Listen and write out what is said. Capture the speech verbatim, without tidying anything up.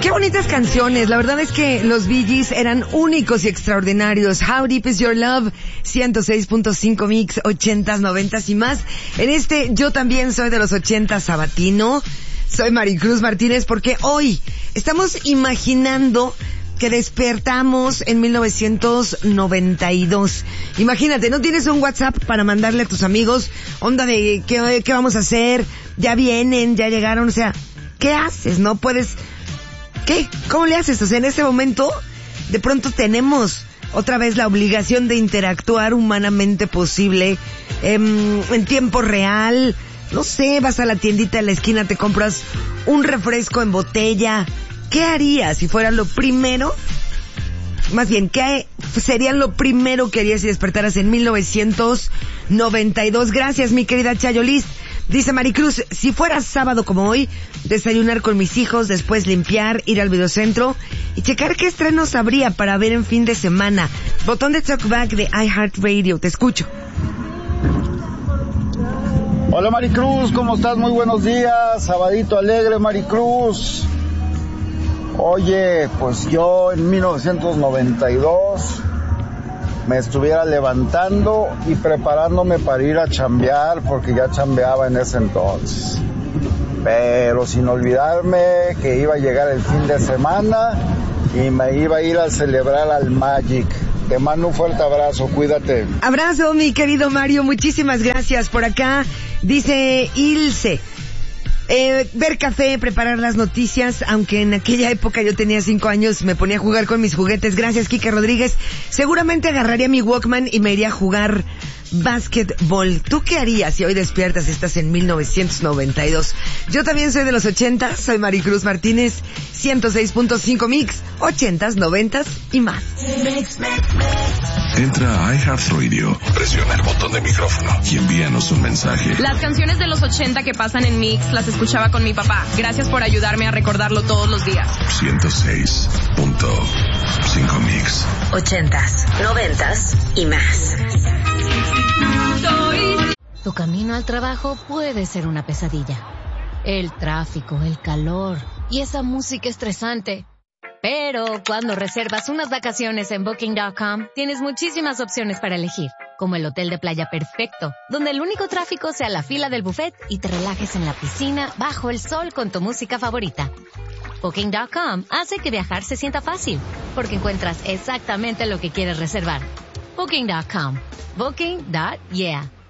Qué bonitas canciones. La verdad es que los Bee Gees eran únicos y extraordinarios. How Deep Is Your Love, ciento seis punto cinco Mix, ochentas, noventas y más. En este Yo También Soy de los ochentas sabatino. Soy Maricruz Martínez porque hoy estamos imaginando que despertamos en mil novecientos noventa y dos. Imagínate, no tienes un WhatsApp para mandarle a tus amigos onda de qué, qué vamos a hacer, ya vienen, ya llegaron, o sea, ¿qué haces? No puedes... ¿Qué? ¿Cómo le haces? O sea, en ese momento, de pronto tenemos otra vez la obligación de interactuar humanamente posible, eh, en tiempo real. No sé, vas a la tiendita de la esquina, te compras un refresco en botella. ¿Qué harías si fuera lo primero? Más bien, ¿qué sería lo primero que harías si despertaras en mil novecientos noventa y dos? Gracias, mi querida Chayolis. Dice Maricruz, si fuera sábado como hoy, desayunar con mis hijos, después limpiar, ir al videocentro y checar qué estrenos habría para ver en fin de semana. Botón de talkback de iHeartRadio, te escucho. Hola Maricruz, ¿cómo estás? Muy buenos días, sabadito alegre Maricruz. Oye, pues yo en mil novecientos noventa y dos me estuviera levantando y preparándome para ir a chambear, porque ya chambeaba en ese entonces. Pero sin olvidarme que iba a llegar el fin de semana y me iba a ir a celebrar al Magic. Te mando un fuerte abrazo, cuídate. Abrazo, mi querido Mario, muchísimas gracias. Por acá dice Ilse, eh, ver café, preparar las noticias, aunque en aquella época yo tenía cinco años, me ponía a jugar con mis juguetes. Gracias, Kike Rodríguez. Seguramente agarraría mi Walkman y me iría a jugar básquetbol. ¿Tú qué harías si hoy despiertas y estás en mil novecientos noventa y dos? Yo también soy de los ochentas, soy Maricruz Martínez, ciento seis punto cinco Mix, ochentas, noventas y más. Entra a iHeartRadio, presiona el botón de micrófono y envíanos un mensaje. Las canciones de los ochenta que pasan en Mix las escuchaba con mi papá. Gracias por ayudarme a recordarlo todos los días. ciento seis punto cinco Mix. Ochentas, noventas y más. Tu camino al trabajo puede ser una pesadilla. El tráfico, el calor y esa música estresante. Pero cuando reservas unas vacaciones en Booking punto com, tienes muchísimas opciones para elegir, como el hotel de playa perfecto, donde el único tráfico sea la fila del buffet y te relajes en la piscina bajo el sol con tu música favorita. Booking punto com hace que viajar se sienta fácil, porque encuentras exactamente lo que quieres reservar. Booking punto com. Booking. Yeah.